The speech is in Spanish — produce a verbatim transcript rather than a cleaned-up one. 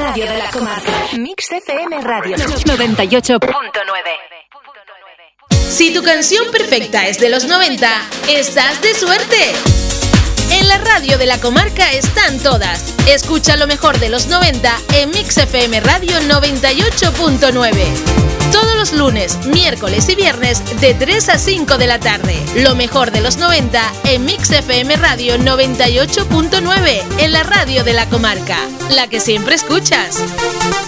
radio de la comarca. Mix F M Radio noventa y ocho punto nueve. Si tu canción perfecta es de los noventa, estás de suerte. En la radio de la comarca están todas. Escucha lo mejor de los noventa en Mix F M Radio noventa y ocho punto nueve. Todos los lunes, miércoles y viernes de tres a cinco de la tarde. Lo mejor de los noventa en Mix F M Radio noventa y ocho punto nueve, en la radio de la comarca. La que siempre escuchas.